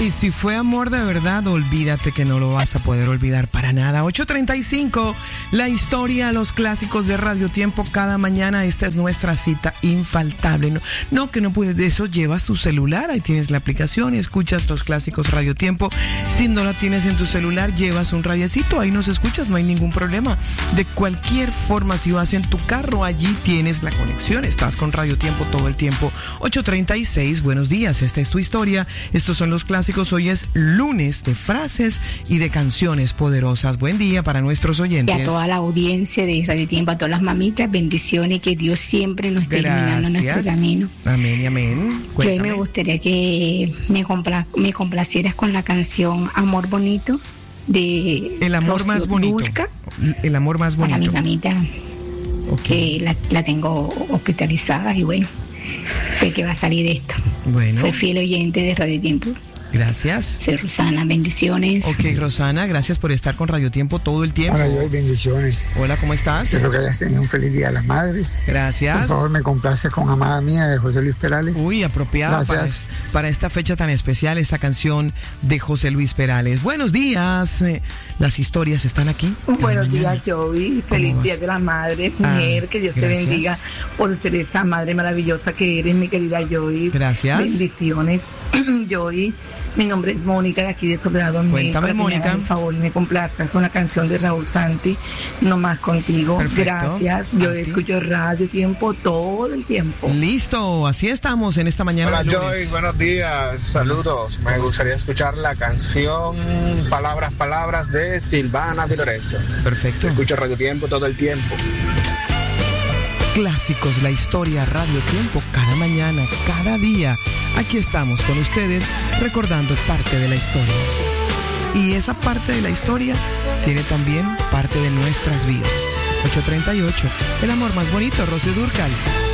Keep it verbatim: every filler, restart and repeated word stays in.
Y si fue amor de verdad, olvídate que no lo vas a poder olvidar para nada. ocho treinta y cinco, la historia, los clásicos de Radio Tiempo cada mañana. Esta es nuestra cita infaltable. No, no que no puedes de eso, llevas tu celular, ahí tienes la aplicación y escuchas los clásicos Radio Tiempo. Si no la tienes en tu celular, llevas un radiecito, ahí nos escuchas, no hay ningún problema. De cualquier forma, si vas en tu carro, allí tienes la conexión, estás con Radio Tiempo todo el tiempo. ocho treinta y seis, buenos días, esta es tu historia, estos son los clásicos. Hoy es lunes de frases y de canciones poderosas. Buen día para nuestros oyentes. Y a toda la audiencia de Radio Tiempo, a todas las mamitas, bendiciones, que Dios siempre nos esté iluminando nuestro camino. Amén y amén. Yo hoy me gustaría que me, compla- me complacieras con la canción Amor Bonito de El amor Rocío más bonito. Dúrcal. El amor más bonito. Para mi mamita, okay, que la, la tengo hospitalizada y bueno, sé que va a salir de esto. Bueno. Soy fiel oyente de Radio Tiempo. Gracias. Soy Rosana, bendiciones. Ok, Rosana, gracias por estar con Radio Tiempo todo el tiempo. Hola, yo, bendiciones. Hola, ¿cómo estás? Espero que hayas tenido un feliz Día de las Madres. Gracias. Por favor, me complaces con Amada Mía de José Luis Perales. Uy, apropiada para, para esta fecha tan especial, esta canción de José Luis Perales. Buenos días, eh, las historias están aquí. Buenos días, Joey. Feliz Día de la Madre, mujer. Ah, que Dios gracias. Te bendiga por ser esa madre maravillosa que eres, mi querida Joey. Gracias. Bendiciones, Joey. Mi nombre es Mónica, de aquí de Soledad. Cuéntame, Mónica. Por favor, me complazcas con la canción de Raúl Santi, No Más Contigo. Perfecto. Gracias. Yo escucho Radio Tiempo todo el tiempo. Listo, así estamos en esta mañana. Hola, Joy, buenos días, saludos. Me gustaría escuchar la canción Palabras, Palabras de Silvana Di Lorenzo. Perfecto. Escucho Radio Tiempo todo el tiempo. Clásicos, la historia, Radio Tiempo, cada mañana, cada día. Aquí estamos con ustedes recordando parte de la historia. Y esa parte de la historia tiene también parte de nuestras vidas. ocho treinta y ocho, el amor más bonito, Rocío Dúrcal.